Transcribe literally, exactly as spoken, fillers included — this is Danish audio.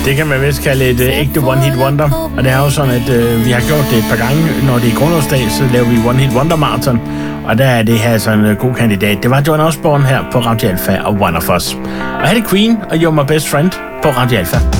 Det kan man vist kalde et øh, ægte one-hit wonder. Og det er jo sådan, at øh, vi har gjort det et par gange. Når det er grundlovsdag, så laver vi one-hit wonder marathon. Og der er det her sådan en øh, god kandidat. Det var John Osborne her på Radio Alpha og One of Us. Og her er det Queen og You're My Best Friend på Radio Alpha.